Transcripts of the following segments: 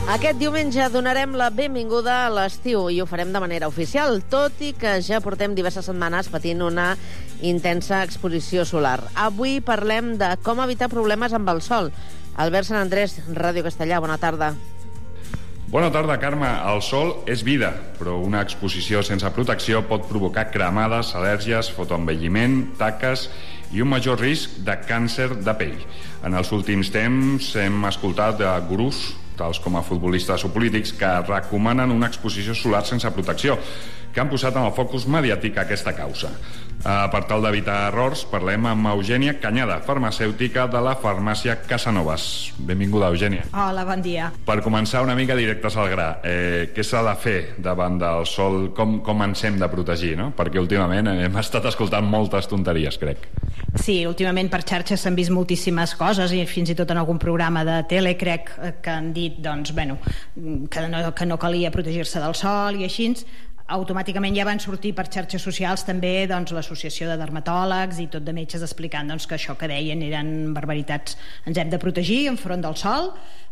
Aquest diumenge donarem la benvinguda a l'estiu i ho farem de manera oficial, tot i que ja portem diverses setmanes patint una intensa exposició solar. Avui parlem de com evitar problemes amb el sol. Albert Sant Andrés, Ràdio Castellà, bona tarda. Bona tarda, Carme. El sol és vida, però una exposició sense protecció pot provocar cremades, al·lèrgies, fotoenvelliment, taques i un major risc de càncer de pell. En els últims temps hem escoltat de gurús, tals com a futbolistes o polítics, que recomanen una exposició solar sense protecció, que han posat en el focus mediàtic aquesta causa. Per tal d'evitar errors, parlem amb Eugènia Cañada, farmacèutica de la farmàcia Casanovas. Benvinguda, Eugènia. Hola, bon dia. Per començar una mica directes al gra, què s'ha de fer davant del sol? Com ens hem de protegir, no? Perquè últimament hem estat escoltant moltes tonteries, crec. Sí, últimament per xarxes s'han vist moltíssimes coses i fins i tot en algun programa de tele crec que han dit doncs, que no calia protegir-se del sol i així. Automàticament ja van sortir per xarxes socials també doncs, l'associació de dermatòlegs i tot de metges explicant doncs, que això que deien eren barbaritats. Ens hem de protegir enfront del sol,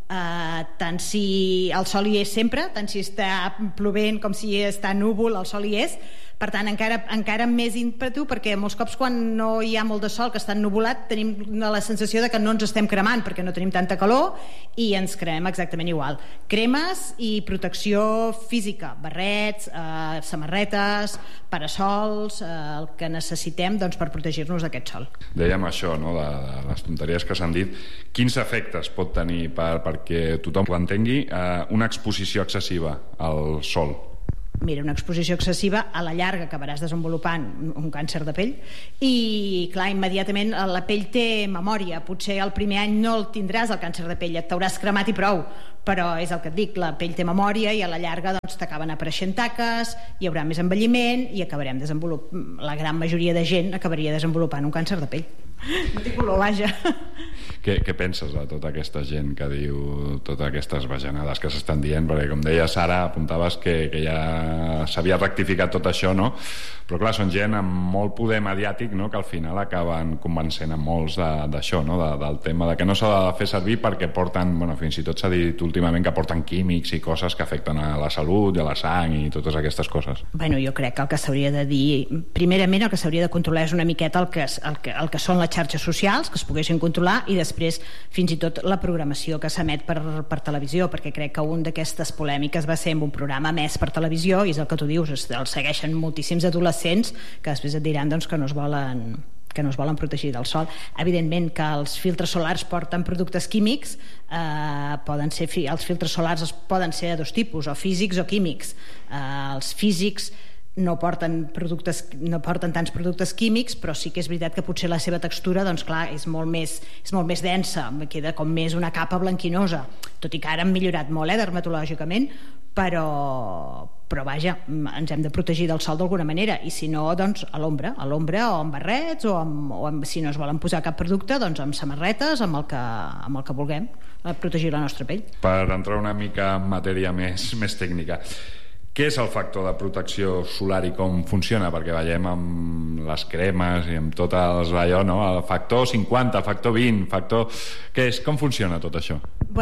tant si el sol hi és sempre, tant si està plovent com si està núvol, el sol hi és. Per tant, encara més ímpetu, perquè molts cops quan no hi ha molt de sol, que està ennuvolat, tenim la sensació de que no ens estem cremant perquè no tenim tanta calor i ens cremem exactament igual. Cremes i protecció física, barrets, samarretes, parasols, el que necessitem doncs, per protegir-nos d'aquest sol. Dèiem això, no?, de les tonteries que s'han dit. Quins efectes pot tenir, perquè tothom ho entengui, una exposició excessiva al sol? Mira, una exposició excessiva a la llarga acabaràs desenvolupant un càncer de pell i, clar, immediatament la pell té memòria. Potser el primer any no el tindràs, el càncer de pell, et t'hauràs cremat i prou, però és el que et dic, la pell té memòria i a la llarga doncs, t'acaben apareixent taques, hi haurà més envelliment i acabarem la gran majoria de gent acabaria desenvolupant un càncer de pell. No té color, vaja. Què penses de tota aquesta gent que diu totes aquestes bajanades que s'estan dient? Perquè, com deia Sara, apuntaves que ja s'havia rectificat tot això, no? Però, clar, són gent amb molt poder mediàtic, no?, que al final acaben convencent a molts d'això, no?, del tema de que no s'ha de fer servir perquè porten, fins i tot s'ha dit últimament que porten químics i coses que afecten a la salut i a la sang i totes aquestes coses. Jo crec que el que s'hauria de dir, primerament el que s'hauria de controlar és una miqueta el que són les xarxes socials, que es poguessin controlar, i després fins i tot la programació que s'emet per televisió, perquè crec que un d'aquestes polèmiques va ser en un programa emès per televisió i és el que tu dius, el segueixen moltíssims adolescents que després et diran doncs, que no es volen protegir del sol. Evidentment que els filtres solars porten productes químics, els filtres solars poden ser de dos tipus, o físics o químics. Els físics no porten tants productes químics, però sí que és veritat que potser la seva textura doncs clar, és molt més densa, queda com més una capa blanquinosa, tot i que ara han millorat molt dermatològicament, però vaja, ens hem de protegir del sol d'alguna manera, i si no, doncs a l'ombra o amb barrets o si no es volen posar cap producte, doncs amb samarretes, amb el que vulguem, protegir la nostra pell. Per entrar una mica en matèria més tècnica, què és el factor de protecció solar i com funciona? Perquè veiem amb les cremes i amb tot allò, no? El factor 50, factor 20, Què és? Com funciona tot això?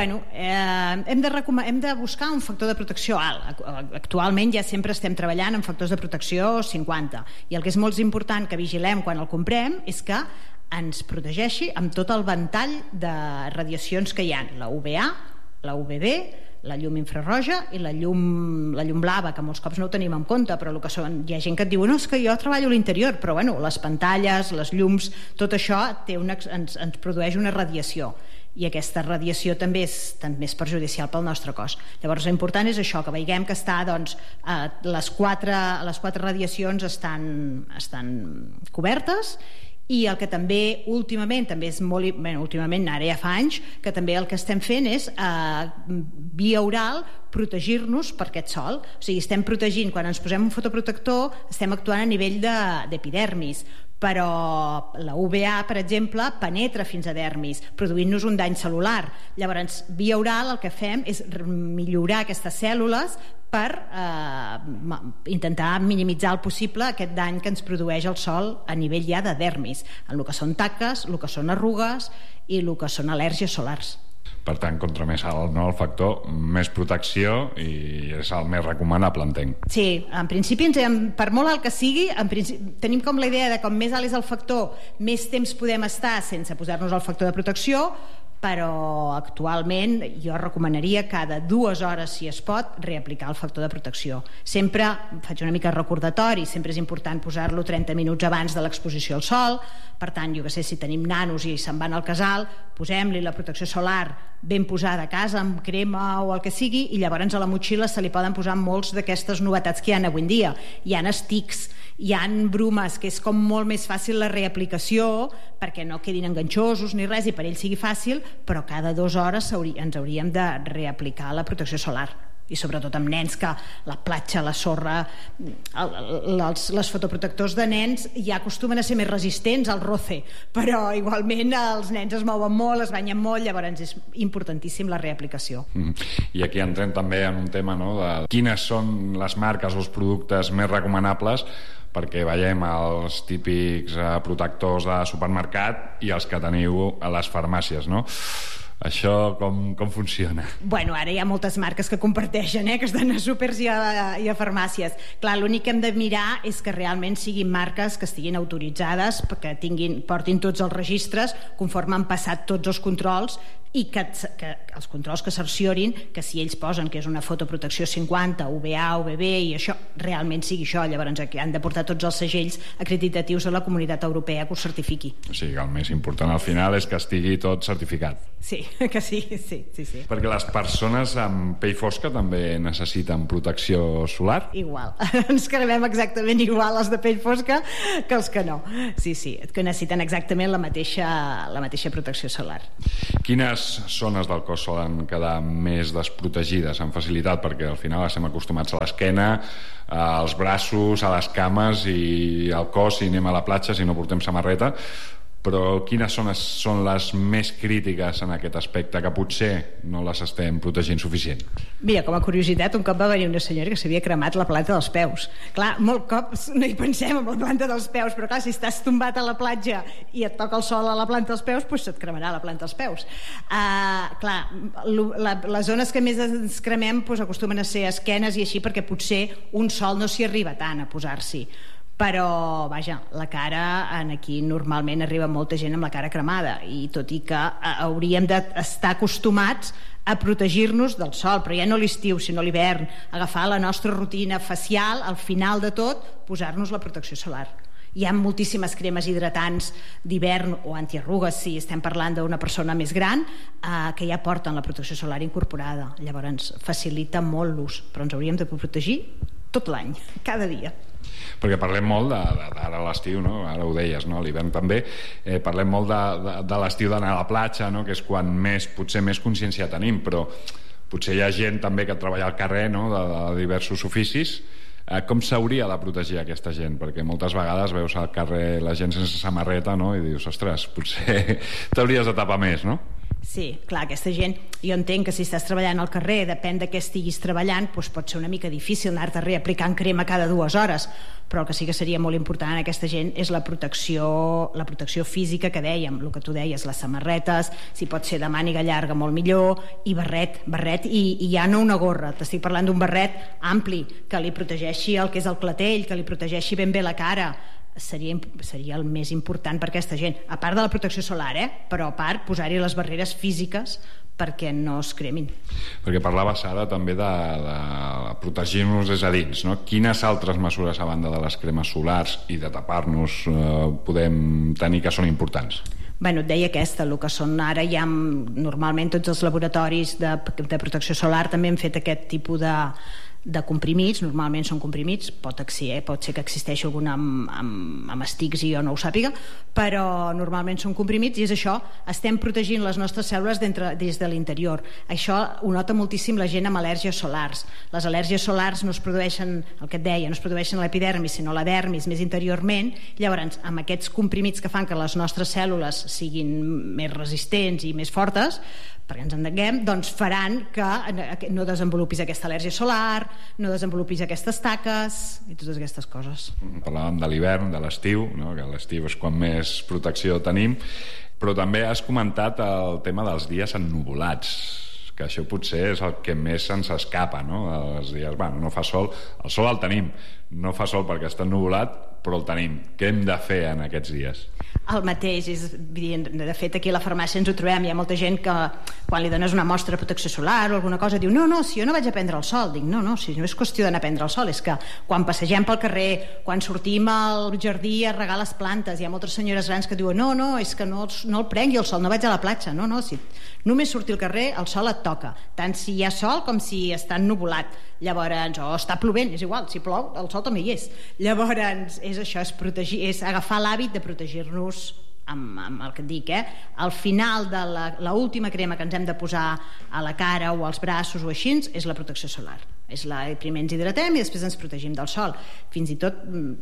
Hem de buscar un factor de protecció alt. Actualment ja sempre estem treballant amb factors de protecció 50. I el que és molt important que vigilem quan el comprem és que ens protegeixi amb tot el ventall de radiacions que hi ha. La UVA, la UVB, la llum infrarroja i la llum blava, que molts cops no ho tenim en compte, però hi ha gent que et diu no, és que jo treballo a l'interior, però les pantalles, les llums, tot això ens produeix una radiació, i aquesta radiació també és perjudicial pel nostre cos. Llavors l'important és això, que veiem que les quatre radiacions estan cobertes. I el que també últimament és molt... últimament, ara ja fa anys, que també el que estem fent és via oral protegir-nos per aquest sol. O sigui, estem protegint, quan ens posem un fotoprotector, estem actuant a nivell d'epidermis, però la UVA, per exemple, penetra fins a dermis, produint-nos un dany cel·lular. Llavors, via oral el que fem és millorar aquestes cèl·lules per intentar minimitzar el possible aquest dany que ens produeix el sol a nivell ja de dermis, en el que són taques, el que són arrugues i el que són al·lèrgies solars. Per tant, contra més alt el factor, més protecció, i és el més recomanable, entenc. Sí, en principi, per molt alt que sigui, tenim com la idea de com més alt és el factor, més temps podem estar sense posar-nos el factor de protecció, però actualment jo recomanaria cada 2 hores, si es pot, reaplicar el factor de protecció. Sempre faig una mica recordatori, sempre és important posar-lo 30 minuts abans de l'exposició al sol. Per tant, jo que sé, si tenim nanos i se'n van al casal, posem-li la protecció solar ben posada a casa, amb crema o el que sigui, i llavors a la motxilla se li poden posar molts d'aquestes novetats que hi ha avui en dia. Hi ha sticks, hi ha brumes, que és com molt més fàcil la reaplicació perquè no quedin enganxosos ni res i per ell sigui fàcil, però cada 2 hores ens hauríem de reaplicar la protecció solar, i sobretot amb nens, que la platja, la sorra, les fotoprotectors de nens ja acostumen a ser més resistents al roce, però igualment els nens es mouen molt, es banyen molt, llavors és importantíssim la reaplicació. I aquí entrem també en un tema, no?, de quines són les marques o els productes més recomanables, perquè veiem els típics protectors de supermercat i els que teniu a les farmàcies, no? Això com funciona? Bueno, ara hi ha moltes marques que comparteixen, que estan a súpers i a farmàcies. Clar, l'únic que hem de mirar és que realment siguin marques que estiguin autoritzades, que portin tots els registres conforme han passat tots els controls, i que els controls que cerciorin que si ells posen que és una fotoprotecció 50, UVA, UVB, i això realment sigui això. Llavors han de portar tots els segells acreditatius a la Comunitat Europea que ho certifiqui. O sigui que el més important al final és que estigui tot certificat. Sí, que sí. Perquè les persones amb pell fosca també necessiten protecció solar? Igual, ens cremem exactament igual els de pell fosca que els que no. Sí, que necessiten exactament la mateixa protecció solar. Quines zones del cos solen quedar més desprotegides amb facilitat? Perquè al final estem acostumats a l'esquena, als braços, a les cames i al cos si anem a la platja, si no portem samarreta. Però quines zones són les més crítiques en aquest aspecte que potser no les estem protegint suficient? Mira, com a curiositat, un cop va venir una senyora que s'havia cremat la planta dels peus. Clar, molt cops no hi pensem en la planta dels peus, però clar, si estàs tombat a la platja i et toca el sol a la planta dels peus, doncs se't cremarà la planta dels peus. Clar, les zones que més ens cremem acostumen a ser esquenes i així, perquè potser un sol no s'hi arriba tant a posar-s'hi. Però, vaja, la cara, aquí normalment arriba molta gent amb la cara cremada, i tot i que hauríem d'estar acostumats a protegir-nos del sol, però ja no l'estiu, sinó l'hivern, agafar la nostra rutina facial, al final de tot, posar-nos la protecció solar. Hi ha moltíssimes cremes hidratants d'hivern o antiarrugues, si estem parlant d'una persona més gran, que ja porten la protecció solar incorporada. Llavors facilita molt l'ús, però ens hauríem de protegir tot l'any, cada dia. Perquè parlem molt d'ara a l'estiu, no? Ara ho deies, no? A l'hivern també, parlem molt de l'estiu d'anar a la platja, no? Que és quan potser més consciència tenim, però potser hi ha gent també que treballa al carrer, no? De diversos oficis. Com s'hauria de protegir aquesta gent? Perquè moltes vegades veus al carrer la gent sense samarreta, no? I dius, ostres, potser t'hauries de tapar més, no? Sí, clar, aquesta gent, jo entenc que si estàs treballant al carrer, depèn de què estiguis treballant, doncs pot ser una mica difícil anar-te reaplicant crema cada 2 hores, però el que sí que seria molt important en aquesta gent és la protecció física que dèiem, el que tu deies, les samarretes, si pot ser de màniga llarga molt millor, i barret i ja no una gorra, t'estic parlant d'un barret ampli, que li protegeixi el que és el clatell, que li protegeixi ben bé la cara. Seria el més important per aquesta gent, a part de la protecció solar, però a part posar-hi les barreres físiques perquè no es cremin. Perquè parlaves ara també de protegir-nos des de dins, no? Quines altres mesures a banda de les cremes solars i de tapar-nos podem tenir que són importants? Bueno, et deia aquesta, el que són ara ja normalment tots els laboratoris de protecció solar també han fet aquest tipus de comprimits, normalment són comprimits, pot ser que existeixi algun amb sticks i jo no ho sàpiga, però normalment són comprimits i és això, estem protegint les nostres cèl·lules des de l'interior. Això ho nota moltíssim la gent amb al·lèrgies solars. Les al·lèrgies solars no es produeixen, el que et deia, no es produeixen a l'epidermis, sinó a la dermis, més interiorment. Llavors, amb aquests comprimits que fan que les nostres cèl·lules siguin més resistents i més fortes, perquè ens entenguem, doncs faran que no desenvolupis aquesta al·lèrgia solar, no desenvolupis aquestes taques i totes aquestes coses. Parlàvem de l'hivern, de l'estiu, no? Que l'estiu és quan més protecció tenim, Però també has comentat el tema dels dies ennuvolats, que això potser és el que més se'ns escapa, no? Els dies, no fa sol, el sol el tenim, no fa sol perquè està ennuvolat, però el tenim. Què hem de fer en aquests dies? El mateix, de fet aquí a la farmàcia ens ho trobem, hi ha molta gent que quan li dones una mostra de protecció solar o alguna cosa diu, no, si jo no vaig a prendre el sol. Dic, no, si no és qüestió d'anar a prendre el sol, és que quan passegem pel carrer, quan sortim al jardí a regar les plantes, hi ha moltes senyores grans que diuen, no, és que no el prengui el sol, no vaig a la platja. No, si només sortir al carrer el sol et toca, tant si hi ha sol com si està ennuvolat. Llavors, o està plovent, és igual, si plou el sol també hi és. Llavors és això, és agafar l'hàbit de protegir-nos amb el que et dic, al final de l'última crema que ens hem de posar a la cara o als braços o així és la protecció solar. Primer ens hidratem i després ens protegim del sol. Fins i tot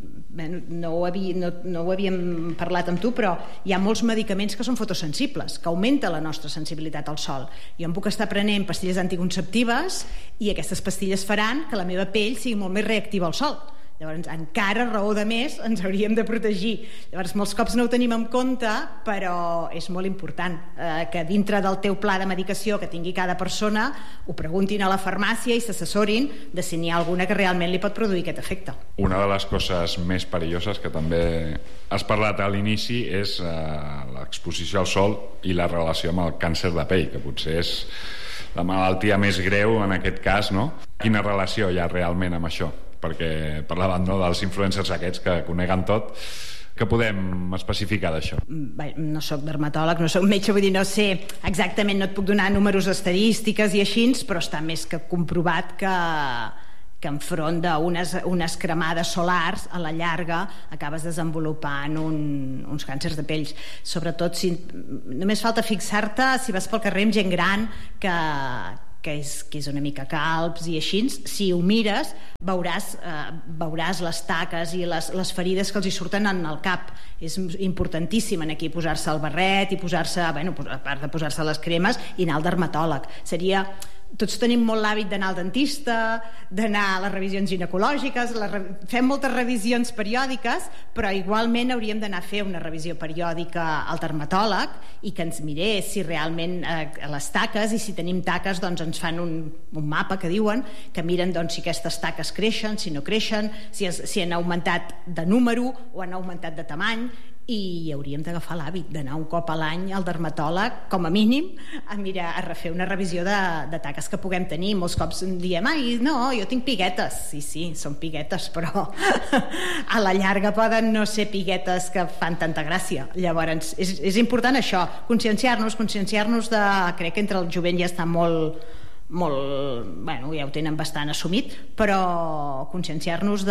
no ho havíem parlat amb tu, però hi ha molts medicaments que són fotosensibles, que augmenta la nostra sensibilitat al sol. Jo em puc estar prenent pastilles anticonceptives i aquestes pastilles faran que la meva pell sigui molt més reactiva al sol. Llavors, encara raó de més ens hauríem de protegir. Llavors, molts cops no ho tenim en compte, però és molt important que dintre del teu pla de medicació que tingui cada persona ho preguntin a la farmàcia i s'assessorin de si n'hi ha alguna que realment li pot produir aquest efecte. Una de les coses més perilloses que també has parlat a l'inici és l'exposició al sol i la relació amb el càncer de pell, que potser és la malaltia més greu en aquest cas, no? Quina relació hi ha realment amb això? Perquè parlàvem dels influencers aquests que ho neguen tot. Què podem especificar d'això? No soc dermatòleg, no soc metge, vull dir, no sé exactament, no et puc donar números estadístiques i així, però està més que comprovat que enfront d'unes cremades solars a la llarga acabes desenvolupant uns càncers de pells. Sobretot si només falta fixar-te si vas pel carrer amb gent gran que és una mica calbs i així, si ho mires veuràs les taques i les ferides que els hi surten en el cap. És importantíssim aquí posar-se el barret i posar-se, a part de posar-se les cremes, i anar al dermatòleg. Tots tenim molt l'hàbit d'anar al dentista, d'anar a les revisions ginecològiques, fem moltes revisions periòdiques, però igualment hauríem d'anar a fer una revisió periòdica al dermatòleg i que ens mirés si realment les taques, i si tenim taques doncs ens fan un mapa que diuen, que miren doncs si aquestes taques creixen, si no creixen, si han augmentat de número o han augmentat de tamany, i hauríem d'agafar l'hàbit d'anar un cop a l'any al dermatòleg, com a mínim, a refer una revisió de taques que puguem tenir. Molts cops diem, no, jo tinc piguetes. Sí, són piguetes, però a la llarga poden no ser piguetes que fan tanta gràcia. Llavors, és important això, conscienciar-nos de... Crec que entre el jovent ja està molt, ja ho tenen bastant assumit, però conscienciar-nos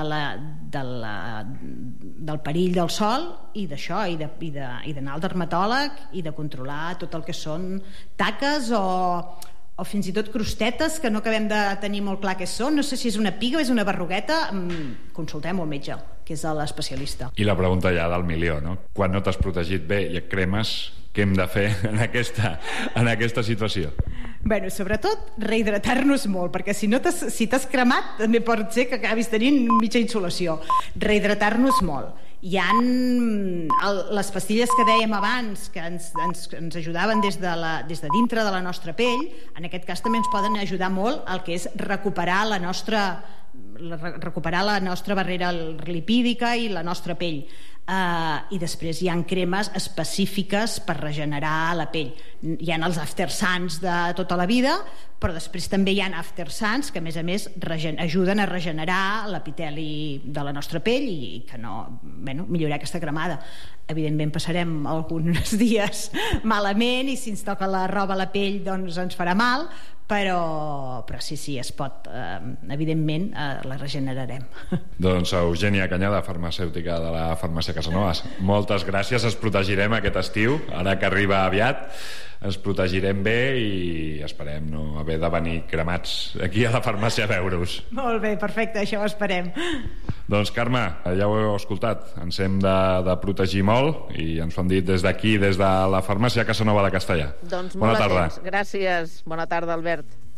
del perill del sol i d'això, i d'anar al dermatòleg i de controlar tot el que són taques o fins i tot crostetes que no acabem de tenir molt clar què són. No sé si és una piga o és una berrugueta. Consultem el metge, que és l'especialista. I la pregunta ja del milió, no? Quan no t'has protegit bé i et cremes, què hem de fer en aquesta situació? Sobretot rehidratar-nos molt, perquè si t'has cremat també pot ser que acabis tenint mitja insolació. Rehidratar-nos molt. Hi ha les pastilles que dèiem abans que ens ajudaven des de dintre de la nostra pell. En aquest cas també ens poden ajudar molt el que és recuperar la nostra barrera lipídica i la nostra pell. I després hi ha cremes específiques per regenerar la pell. Hi ha els after suns de tota la vida, però després també hi ha after suns que a més ajuden a regenerar l'epiteli de la nostra pell i que millorar aquesta cremada. Evidentment passarem alguns dies malament i si ens toca la roba a la pell doncs ens farà mal, però sí, es pot, evidentment la regenerarem. Doncs Eugènia Cañada, farmacèutica de la farmàcia Casanovas, moltes gràcies. Ens protegirem aquest estiu, ara que arriba aviat, ens protegirem bé i esperem no haver de venir cremats aquí a la farmàcia a veure-us. Molt bé, perfecte, això ho esperem. Doncs Carme, ja ho heu escoltat, ens hem de protegir molt i ens ho han dit des d'aquí, des de la farmàcia Casanova de Castellà. Doncs molt atents, gràcies. Bona tarda, Albert.